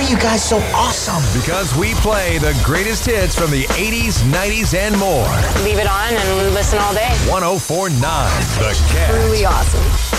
are you guys so awesome? Because we play the greatest hits from the 80s, 90s, and more. Leave it on and listen all day. 104.9 The Cat. Truly awesome.